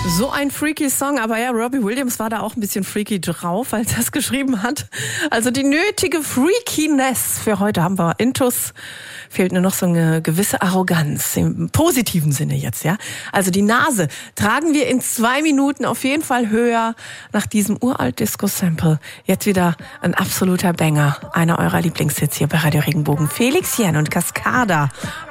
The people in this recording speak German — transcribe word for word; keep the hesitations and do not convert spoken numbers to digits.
So ein freaky Song, aber ja, Robbie Williams war da auch ein bisschen freaky drauf, als er es geschrieben hat. Also die nötige Freakiness für heute haben wir intus. Fehlt nur noch so eine gewisse Arroganz, im positiven Sinne jetzt, ja. Also die Nase tragen wir in zwei Minuten auf jeden Fall höher nach diesem uralt Disco-Sample. Jetzt wieder ein absoluter Banger, einer eurer Lieblingshits hier bei Radio Regenbogen. Felix Jähn und Cascada.